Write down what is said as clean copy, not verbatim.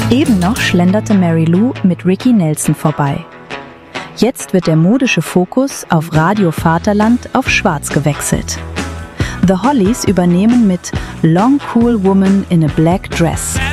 Eben noch schlenderte Mary Lou mit Ricky Nelson vorbei. Jetzt wird der modische Fokus auf Radio Vaterland auf Schwarz gewechselt. The Hollies übernehmen mit Long Cool Woman in a Black Dress.